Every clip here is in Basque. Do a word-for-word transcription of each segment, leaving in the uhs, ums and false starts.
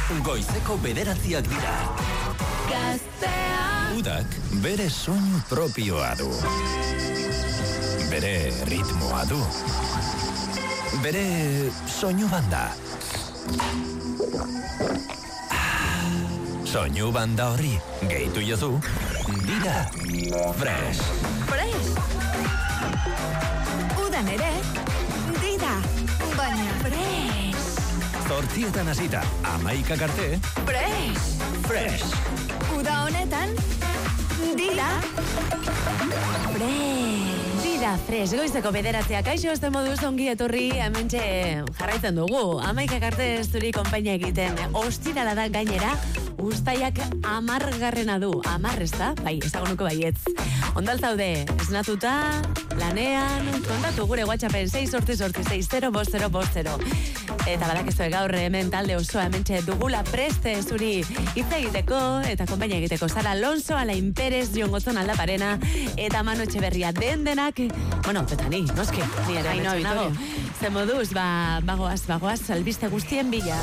Goizeko bederatziak dira. Gaztea. Udak bere soinu propioa du. Bere ritmoa du. Bere soinu banda. Soinu banda horri gehitu jozu. Dira Fresh. Fresh. Udan ere, dira, baina fresh. Zortzietan hasita, amaikak arte. Fresh. Fresh. Uda honetan, dira fresh. Dira fresh, goizeko bederatziak. Kaixo, este moduz ongi etorri, hementxe jarraitzen dugu. Amaikak arte ez duri konpainia egiten. Ostirala da gainera, ustaiak amargarrena du. Amar ez da? Bai, ezagunuko baietz. Ondal zaude, esnatuta, lanean, kontatu gure WhatsAppen sei sortzi sortzi sei zero bost zero bost zero. Eta badakizue gaur hemen talde osoa hementxe dugula preste zuri hitz egiteko eta konpainia egiteko. Sara Alonso, Alain Perez, Jon Gotzon Aldaparena eta Manu Etxeberria den denak, bueno, eta ni, noski, ni ere Aino, nago. Ze moduz, ba, bagoaz, bagoaz, albiste guztien bila.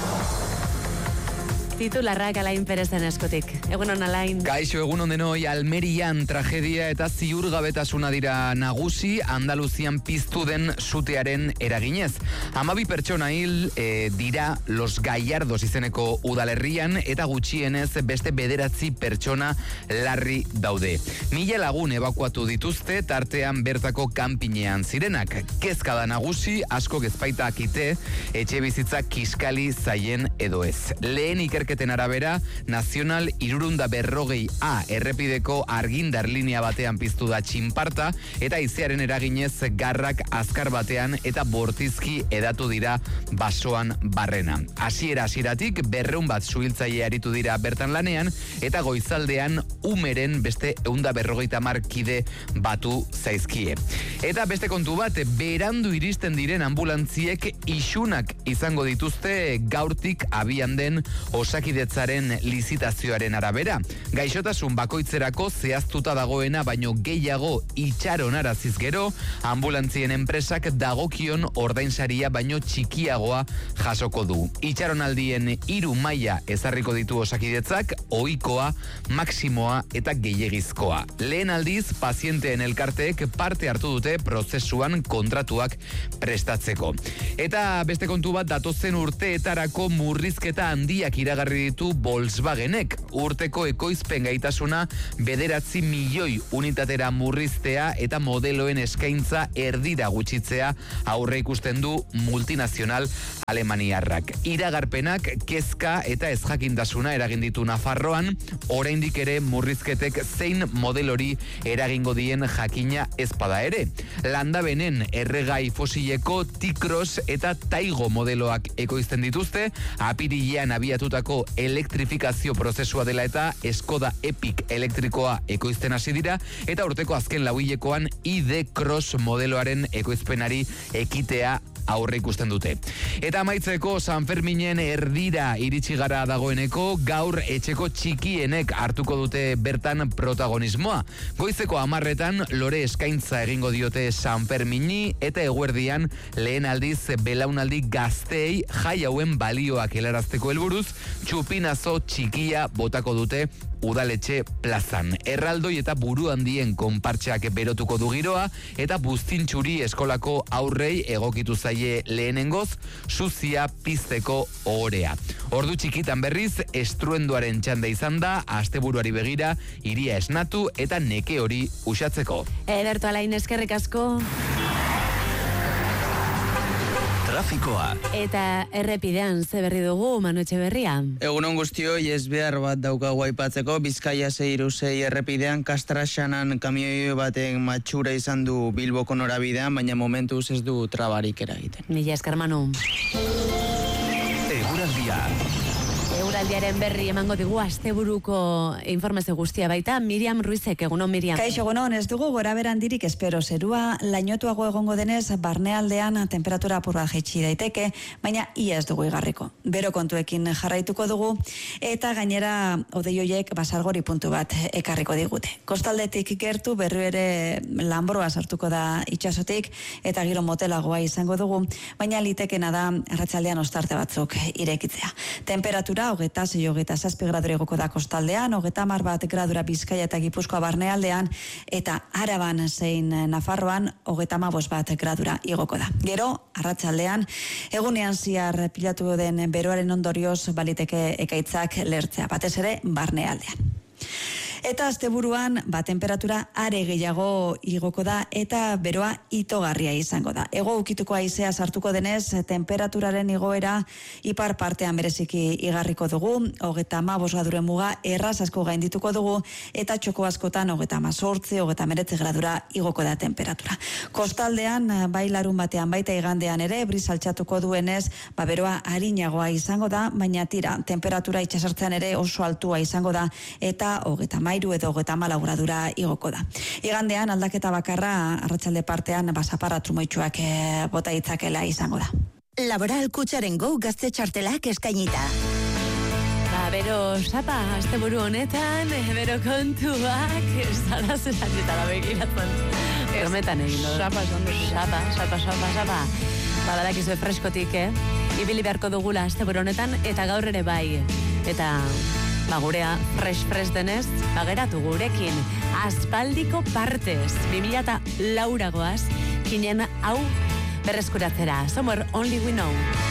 Titularrak Alain Perezen eskutik. Egunon, Alain. Kaixo, egunon denoi, Almerian tragedia eta ziurgabetasuna dira nagusi Andaluzian piztu den sutearen eraginez. Hamabi pertsona hil e, dira Los Gallardos izeneko udalerrian eta gutxienez beste bederatzi pertsona larri daude. Mila lagun ebakuatu dituzte tartean bertako kanpinean zirenak. Kezka da nagusi, asko gezpaita akite, etxe bizitza kiskali zaien edo ez. Lehen ikerketen arabera, Nazional irurunda berrogei A errepideko argindar linea batean piztu da txinparta eta izearen eraginez garrak azkar batean eta bortizki edatu dira basoan barrena. Hasiera hasieratik berreun bat suhiltzaile aritu dira bertan lanean eta goizaldean umeren beste eunda berrogeita hamar kide batu zaizkie. Eta beste kontu bat, berandu iristen diren ambulantziek isunak izango dituzte gaurtik abian den Osakidetzaren lizitazioaren arabera. Gaixotasun bakoitzerako zehaztuta dagoena baino gehiago itxaronaraziz gero, ambulantzien enpresak dagokion ordainsaria baino txikiagoa jasoko du. Itxaronaldien hiru maila ezarriko ditu Osakidetzak, ohikoa, maksimoa eta gehiegizkoa. Lehen aldiz, pazienteen elkarteek parte hartu dute prozesuan kontratuak prestatzeko. Eta beste kontu bat, datozen urteetarako murrizketa handiak iragarri ditu Volkswagenek. Urteko ekoizpen gaitasuna bederatzi milioi unitatera murriztea eta modeloen eskaintza erdira gutxitzea aurre ikusten du multinazional alemaniarrak. Iragarpenak kezka eta ezjakintasuna eragin ditu Nafarroan, oraindik ere murrizketek zein modelori eragingo dien jakina ezpada ere. Landabenen erregai fosileko T-Cross eta Taigo modeloak ekoizten dituzte, apirilean abiatutako elektrifikazio prozesua dela eta Skoda Epic elektrikoa ekoizten hasi dira eta urteko azken lauhilekoan ID-Cross modeloaren ekoizpenari ekitea aurre ikusten dute. Eta amaitzeko San Ferminen erdira iritsi gara dagoeneko, gaur etxeko txikienek hartuko dute bertan protagonismoa. Goizeko hamarretan lore eskaintza egingo diote San Fermini eta eguerdian lehen aldiz belaunaldi gazteei jai hauen balioak helarazteko helburuz, txupinazo txikia botako dute udaletxe plazan. Erraldoi eta buru handien konpartxeak berotuko du giroa eta buztintxuri eskolako aurrei egokitu zaie lehenengoz suzia pizteko ohorea. Ordu txikitan berriz estruenduaren txanda izan da, asteburuari begira hiria esnatu eta neke hori uxatzeko. Ederto, Alain, eskerrik asko. Trafikoa. Eta errepidean ze berri dugu, Manu Etxeberria. Egunon guztioi, ez behar bat daukagu aipatzeko, Bizkaia zeiru zei errepidean kastraxanan kamioi baten matxura izan du Bilboko norabidean, baina momentuz ez du trabarik eragiten. Mila esker, Manu. Eguraldia. Eguraldiaren berri emango digu asteburuko informazio guztia baita. Miriam Ruizek, egunon Miriam. Kaixo, egunon, ez dugu gora berandirik espero, zerua lainotuago egongo denez barnealdean temperatura apur bat jaitsi daiteke, baina ia ez dugu igarriko. Bero kontuekin jarraituko dugu eta gainera odeioiek basargori puntu bat ekarriko digute. Kostaldetik gertu berri ere lanbroa sartuko da itsasotik eta giro motelagoa izango dugu, baina litekena da arratsaldean ostarte batzuk irekitzea. Temperatura hogeta zei hogeta zazpi gradura igoko da kostaldean, hogeta hamar bat gradura Bizkaia eta Gipuzkoa barnealdean, eta Araban zein Nafarroan hogeta hamabost bat gradura igoko da. Gero, arratsaldean, egunean ziar pilatu den beroaren ondorioz baliteke ekaitzak lertzea, batez ere barnealdean. Eta asteburuan, ba, temperatura are gehiago igoko da eta beroa itogarria izango da. Ego ukituko haizea sartuko denez, temperaturaren igoera ipar partean bereziki igarriko dugu, hogeta hamabost graduren muga erraz asko gaindituko dugu, eta txoko askotan hogeta hamazortzi, hogeta hemeretzi gradura igoko da temperatura. Kostaldean, bai larun batean baita igandean ere, bris altxatuko duenez, ba, beroa arinagoa izango da, baina tira, temperatura itxasartzean ere oso altua izango da, eta hogeta hamairu edo hogeta hamalau gradura igoko da. Igandean aldaketa bakarra arratsalde partean basapara trumoitsuak e, bota ditzakela izango da. Laboral Kutxaren Go gazte txartelak eskainita. Ba, bero sapa, asteburu honetan, bero kontuak, zara zezaketara begiratzen. Prometan egin dut. Sapa, sapa, sapa, sapa, sapa. Ba, badakizue freskotik, eh? Ibili beharko dugula asteburu honetan, eta gaur ere bai. Eta... ba, gurea fresh-fresh denez, bageratu gurekin aspaldiko partez, bi mila eta lauragoaz, kinen hau berreskuratzera. Somewhere only we know.